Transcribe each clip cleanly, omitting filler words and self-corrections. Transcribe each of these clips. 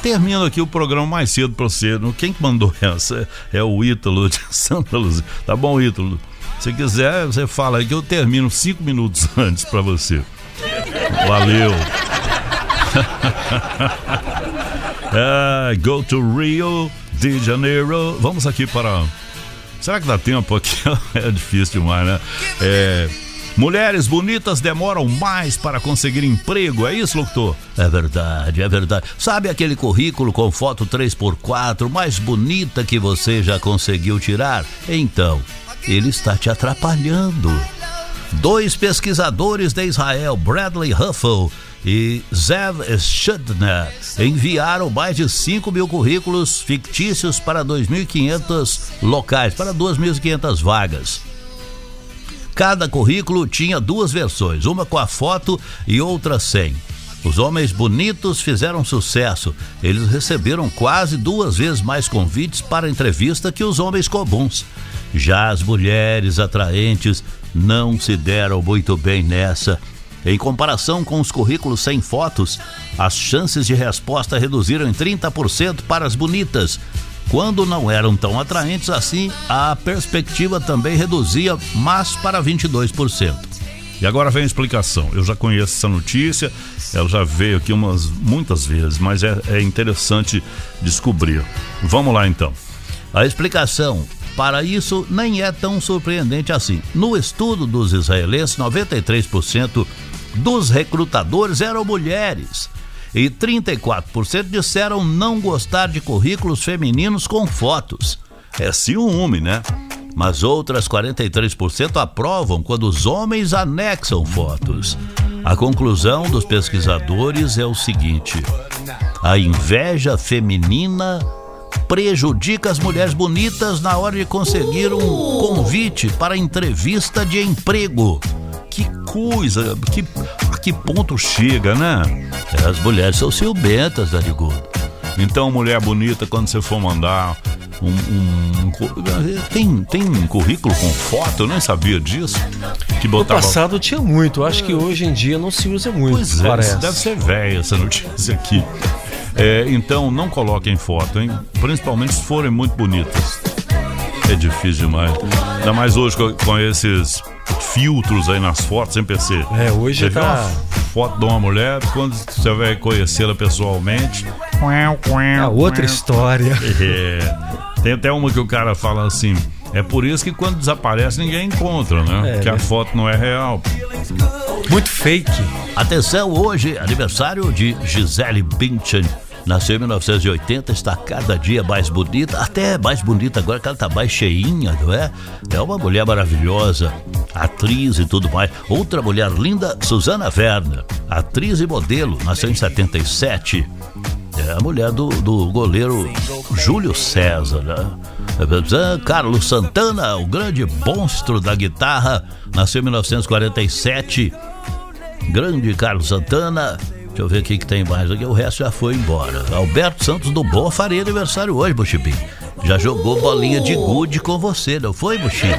termino aqui o programa mais cedo pra você. Quem que mandou essa? É o Ítalo de Santa Luzia. Tá bom, Ítalo? Se quiser, você fala aí que eu termino 5 minutos antes pra você. Valeu. Go to Rio de Janeiro. Vamos aqui para... Será que dá tempo aqui? É difícil demais, né? Mulheres bonitas demoram mais para conseguir emprego, é isso, locutor? É verdade, é verdade. Sabe aquele currículo com foto 3x4 mais bonita que você já conseguiu tirar? Então, ele está te atrapalhando. 2 pesquisadores de Israel, Bradley Huffel e Zev Schudner, enviaram mais de 5 mil currículos fictícios para 2.500 locais, para 2.500 vagas. Cada currículo tinha 2 versões, uma com a foto e outra sem. Os homens bonitos fizeram sucesso. Eles receberam quase 2 vezes mais convites para entrevista que os homens comuns. Já as mulheres atraentes não se deram muito bem nessa. Em comparação com os currículos sem fotos, as chances de resposta reduziram em 30% para as bonitas. Quando não eram tão atraentes assim, a perspectiva também reduzia, mas para 22%. E agora vem a explicação. Eu já conheço essa notícia, ela já veio aqui muitas vezes, mas é interessante descobrir. Vamos lá então. A explicação para isso nem é tão surpreendente assim. No estudo dos israelenses, 93% dos recrutadores eram mulheres. E 34% disseram não gostar de currículos femininos com fotos. É ciúme, né? Mas outras 43% aprovam quando os homens anexam fotos. A conclusão dos pesquisadores é o seguinte: a inveja feminina prejudica as mulheres bonitas na hora de conseguir um convite para entrevista de emprego. Que coisa, a que ponto chega, né? As mulheres são ciumentas, Narigudo. Então, mulher bonita, quando você for mandar tem currículo com foto? Eu nem sabia disso. Que botava... No passado tinha muito, acho que hoje em dia não se usa muito. Pois é, deve ser velha essa notícia aqui. Então, não coloquem foto, hein? Principalmente se forem muito bonitas. É difícil demais. Ainda mais hoje com esses filtros aí nas fotos, sem PC. Hoje você vê uma foto de uma mulher, quando você vai conhecê-la pessoalmente, outra história. Tem até uma que o cara fala assim: é por isso que quando desaparece ninguém encontra, né? Que a foto não é real. Muito fake. Atenção, hoje aniversário de Gisele Bündchen. Nasceu em 1980, está cada dia mais bonita, até mais bonita agora, que ela está mais cheinha, não é? É uma mulher maravilhosa, atriz e tudo mais. Outra mulher linda, Susana Werner, atriz e modelo, nasceu em 77. É a mulher do goleiro Júlio César, né? Carlos Santana, o grande monstro da guitarra, nasceu em 1947. Grande Carlos Santana. Deixa eu ver o que tem mais aqui, o resto já foi embora. Alberto Santos do Boa faria aniversário hoje, Buxibim. Já jogou bolinha de gude com você, não foi, Buxibim?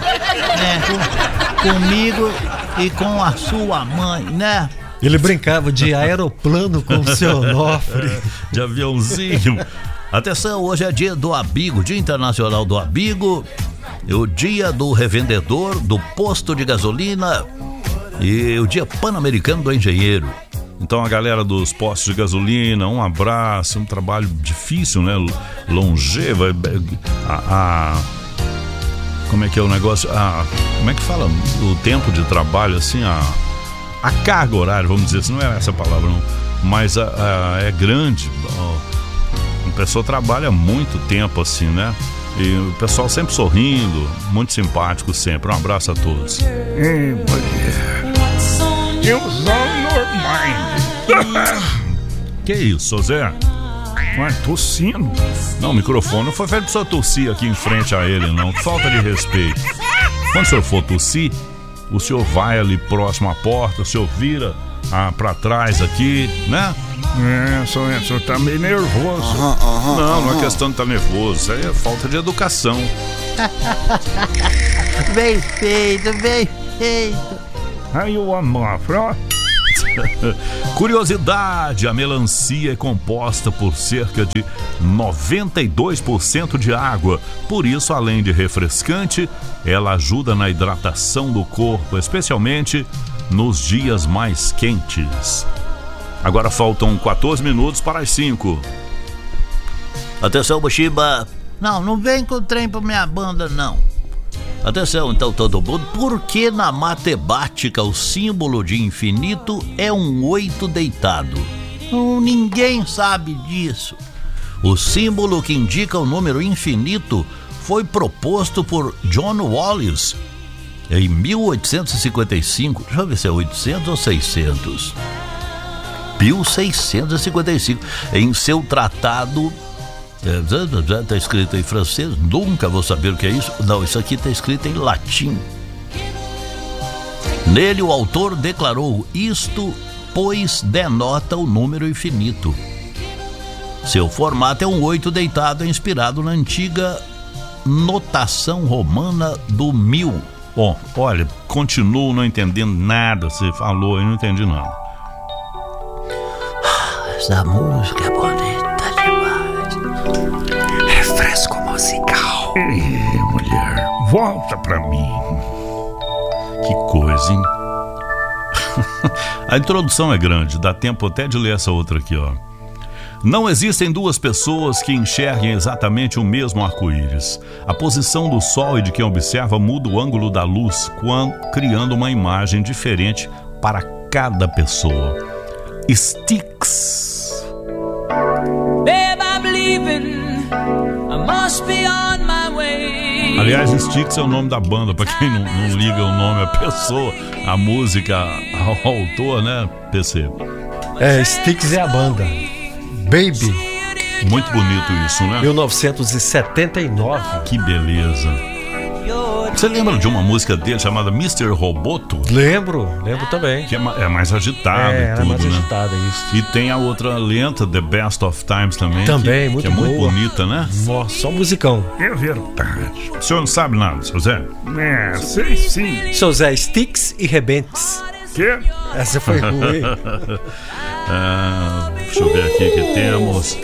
Comigo e com a sua mãe, né? Ele brincava de aeroplano com o seu Onofre. De aviãozinho. Atenção, hoje é dia do Abigo, Dia Internacional do Abigo. É o dia do revendedor, do posto de gasolina e o dia pan-americano do engenheiro. Então a galera dos postos de gasolina, um abraço, um trabalho difícil, né? Longevo. Como é que é o negócio? Como é que fala? O tempo de trabalho, assim, a carga horária, vamos dizer assim, não é essa a palavra, não. Mas é grande. A pessoa trabalha muito tempo, assim, né? E o pessoal sempre sorrindo, muito simpático sempre. Um abraço a todos. Que isso, Zé? Vai tossindo? Não, o microfone não foi feito pra senhor tossir aqui em frente a ele, não. Falta de respeito. Quando o senhor for tossir, o senhor vai ali próximo à porta, o senhor vira pra trás aqui, né? O senhor tá meio nervoso. Não é questão de estar nervoso, isso aí é falta de educação. Bem feito, bem feito. Aí o amor, Curiosidade, a melancia é composta por cerca de 92% de água. Por isso, além de refrescante, ela ajuda na hidratação do corpo, especialmente nos dias mais quentes. Agora faltam 14 minutos para as 5. Atenção, Buxiba. Não vem com o trem pra minha banda, não. Atenção, então, todo mundo. Por que na matemática o símbolo de infinito é um 8 deitado? Ninguém sabe disso. O símbolo que indica o número infinito foi proposto por John Wallis em 1855. Deixa eu ver se é 800 ou 600. 1655. Em seu tratado... Está escrito em francês, nunca vou saber o que é isso. Não, isso aqui está escrito em latim. Nele o autor declarou: isto, pois, denota o número infinito. Seu formato é um 8 deitado, inspirado na antiga notação romana do 1000. Olha, continuo não entendendo nada. Você falou, eu não entendi nada. Essa música é bonita. Refresco musical. Ei, mulher, volta pra mim. Que coisa, hein? A introdução é grande, dá tempo até de ler essa outra aqui, ó. Não existem duas pessoas que enxerguem exatamente o mesmo arco-íris. A posição do sol e de quem observa muda o ângulo da luz, criando uma imagem diferente para cada pessoa. Styx. Babe, I'm leaving. I must be on my way. Aliás, Styx é o nome da banda, para quem não liga o nome à pessoa, a música ao autor, né, PC? Styx é a banda. Baby. Muito bonito isso, né? 1979. Que beleza. Você lembra de uma música dele chamada Mr. Roboto? Lembro também. Que é mais agitada e tudo, mais né? agitada, isso. E tem a outra lenta, The Best of Times também. Também, que é muito boa. bonita, né? Nossa, só musicão. É verdade. O senhor não sabe nada, seu Zé? Sei sim. Seu Zé, Styx e Rebentes. Quê? Essa foi ruim. Deixa eu ver aqui que temos.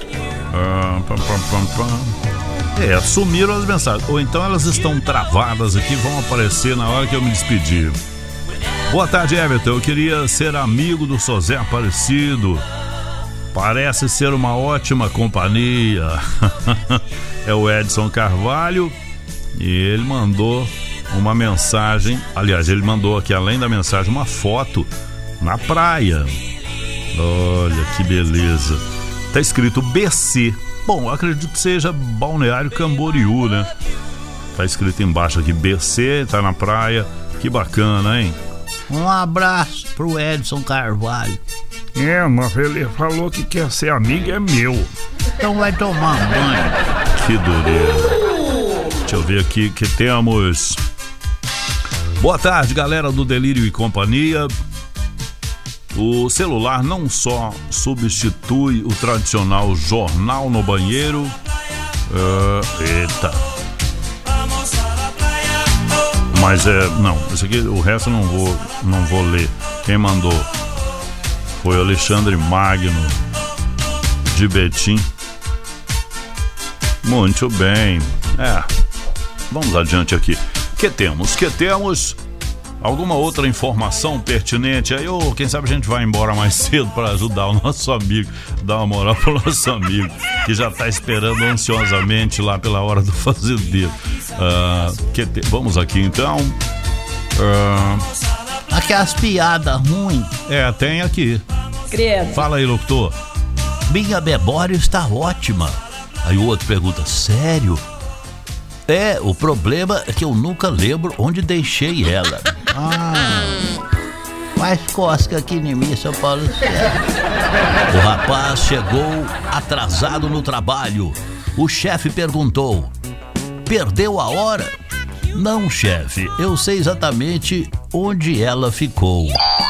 Sumiram as mensagens. Ou então elas estão travadas aqui, vão aparecer na hora que eu me despedir. Boa tarde, Everton. Eu queria ser amigo do Sozé Aparecido. Parece ser uma ótima companhia. É o Edson Carvalho. E ele mandou uma mensagem. Aliás, ele mandou aqui, além da mensagem, uma foto na praia. Olha que beleza. Tá escrito BC. Bom, acredito que seja Balneário Camboriú, né? Tá escrito embaixo aqui BC, tá na praia. Que bacana, hein? Um abraço pro Edson Carvalho. Mas ele falou que quer ser amigo, é meu. Então vai tomar banho. Que dureza. Deixa eu ver aqui que temos. Boa tarde, galera do Delírio e Companhia. O celular não só substitui o tradicional jornal no banheiro. Mas não, esse aqui, o resto eu não vou ler. Quem mandou foi o Alexandre Magno de Betim. Muito bem. Vamos adiante aqui. Que temos? Alguma outra informação pertinente aí? Ou quem sabe a gente vai embora mais cedo para ajudar o nosso amigo, dar uma moral pro nosso amigo que já tá esperando ansiosamente lá pela hora do fazendeiro. Vamos aqui então. Aquelas piadas ruins. Tem aqui. Credo. Fala aí, locutor. Minha memória está ótima. Aí o outro pergunta: sério? O problema é que eu nunca lembro onde deixei ela. Faz cosca aqui em mim, São Paulo. O rapaz chegou atrasado no trabalho. O chefe perguntou: perdeu a hora? Não, chefe, eu sei exatamente onde ela ficou.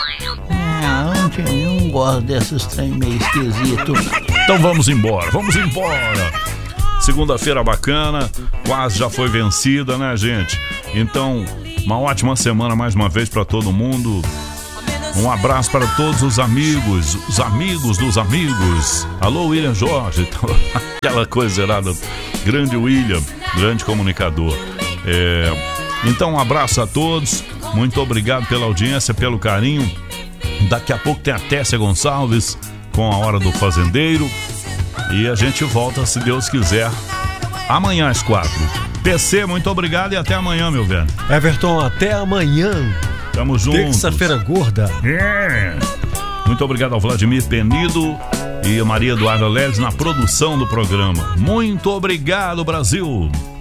Eu não gosto desses trem meio esquisitos. Então vamos embora. Segunda-feira bacana, quase já foi vencida, né, gente? Então, uma ótima semana mais uma vez para todo mundo. Um abraço para todos os amigos dos amigos. Alô, William Jorge, aquela coisa errada. Grande William, grande comunicador. Então, um abraço a todos. Muito obrigado pela audiência, pelo carinho. Daqui a pouco tem a Tessia Gonçalves com a Hora do Fazendeiro. E a gente volta, se Deus quiser, amanhã às 4. PC, muito obrigado e até amanhã, meu velho. Everton, até amanhã. Tamo juntos. Terça-feira gorda. Muito obrigado ao Vladimir Penido e a Maria Eduarda Leles na produção do programa. Muito obrigado, Brasil.